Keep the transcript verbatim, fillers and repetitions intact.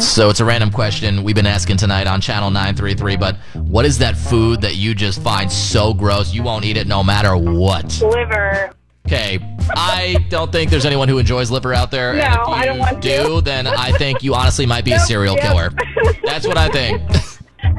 So it's a random question we've been asking tonight on Channel nine three three, but what is that food that you just find so gross you won't eat it no matter what? Liver. Okay, I don't think there's anyone who enjoys liver out there. No, and if you I don't want do, to. then I think you honestly might be a serial Yep. killer. That's what I think.